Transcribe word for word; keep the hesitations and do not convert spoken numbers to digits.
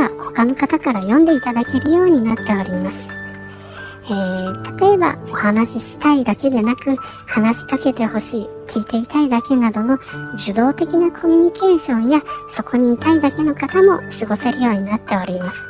は他の方から読んでいただけるようになっております。えー、例えばお話ししたいだけでなく、話しかけてほしい、聞いていたいだけなどの受動的なコミュニケーションや、そこにいたいだけの方も過ごせるようになっております。